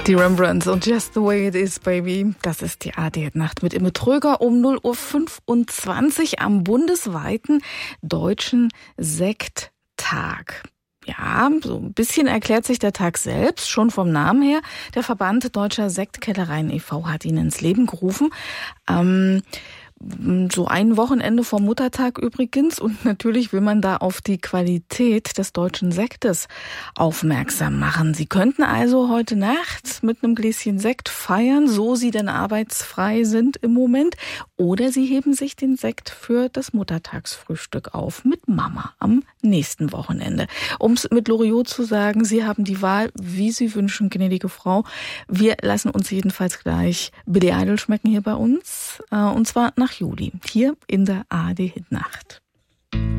Die Rembrandts und Just the Way It Is, Baby. Das ist die ARD-Nacht mit Imme Tröger um 0:25 Uhr am bundesweiten Deutschen Sekttag. Ja, so ein bisschen erklärt sich der Tag selbst, schon vom Namen her. Der Verband Deutscher Sektkellereien e.V. hat ihn ins Leben gerufen. So ein Wochenende vor Muttertag übrigens, und natürlich will man da auf die Qualität des deutschen Sektes aufmerksam machen. Sie könnten also heute Nacht mit einem Gläschen Sekt feiern, so Sie denn arbeitsfrei sind im Moment, oder Sie heben sich den Sekt für das Muttertagsfrühstück auf mit Mama am nächsten Wochenende. Um es mit Loriot zu sagen, Sie haben die Wahl, wie Sie wünschen, gnädige Frau. Wir lassen uns jedenfalls gleich Billy Idol schmecken hier bei uns, und zwar nach Juli, hier in der ARD-Nacht.